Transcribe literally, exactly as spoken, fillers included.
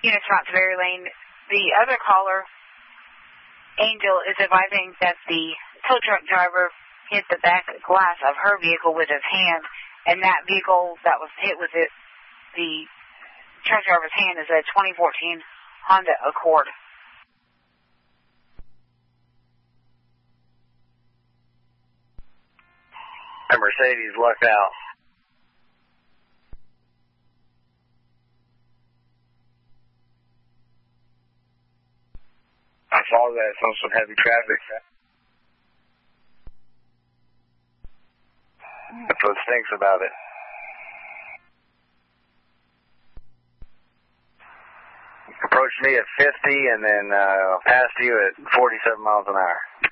units from Severity Lane. The other caller, Angel, is advising that the tow truck driver hit the back glass of her vehicle with his hand, and that vehicle that was hit with it, the truck driver's hand, is a twenty fourteen Honda Accord. A Mercedes lucked out. I saw that on some heavy traffic. That's what stinks about it. Approached me at fifty and then uh, passed you at forty-seven miles an hour.